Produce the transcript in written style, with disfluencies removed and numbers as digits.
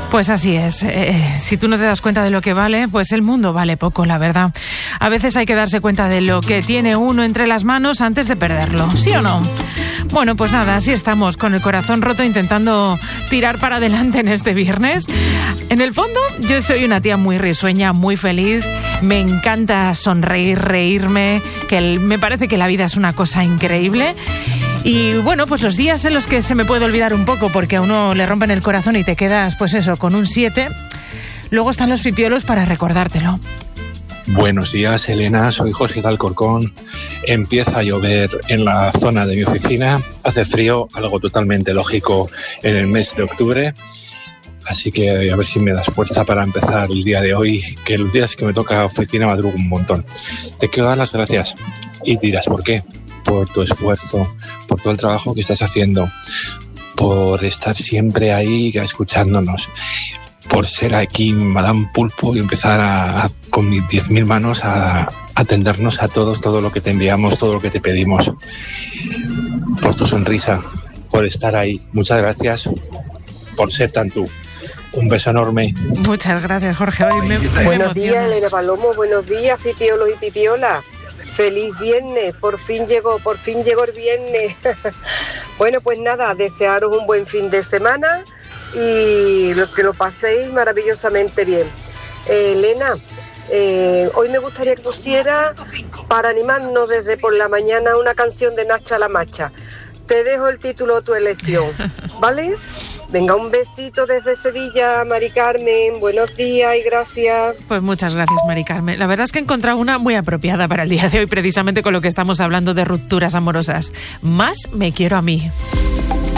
Pues así es. Si tú no te das cuenta de lo que vale, pues el mundo vale poco, la verdad. A veces hay que darse cuenta de lo que tiene uno entre las manos antes de perderlo, ¿sí o no? Bueno, pues nada, así estamos, con el corazón roto intentando tirar para adelante en este viernes. En el fondo, yo soy una tía muy risueña, muy feliz. Me encanta sonreír, reírme, me parece que la vida es una cosa increíble. Y bueno, pues los días en los que se me puede olvidar un poco porque a uno le rompen el corazón y te quedas, pues eso, con un 7, luego están los pipiolos para recordártelo. Buenos días, Elena, soy José de Alcorcón. Empieza a llover en la zona de mi oficina, hace frío, algo totalmente lógico en el mes de octubre. Así que a ver si me das fuerza para empezar el día de hoy, que los días que me toca oficina madrugo un montón. Te quiero dar las gracias y dirás ¿por qué? Por tu esfuerzo, por todo el trabajo que estás haciendo, por estar siempre ahí escuchándonos, por ser aquí Madame Pulpo y empezar con mis 10.000 manos a atendernos a todos, todo lo que te enviamos, todo lo que te pedimos, por tu sonrisa, por estar ahí. Muchas gracias por ser tan tú. Un beso enorme. Muchas gracias, Jorge. Buenos días, Elena Palomo. Buenos días, pipiolos y pipiolas. Feliz viernes, por fin llegó el viernes. Bueno, pues nada, desearos un buen fin de semana y que lo paséis maravillosamente bien. Elena, hoy me gustaría que pusiera, para animarnos desde por la mañana, una canción de Nacha La Macha. Te dejo el título a tu elección, ¿vale? Venga, un besito desde Sevilla, Mari Carmen. Buenos días y gracias. Pues muchas gracias, Mari Carmen. La verdad es que he encontrado una muy apropiada para el día de hoy, precisamente con lo que estamos hablando de rupturas amorosas. Más me quiero a mí.